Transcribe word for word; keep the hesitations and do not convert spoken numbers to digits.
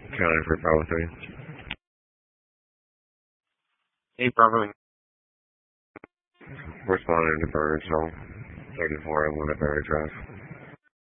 County for Bravo three. Hey, Bravo. Responding to Birdsville. thirty-four, I want a better address.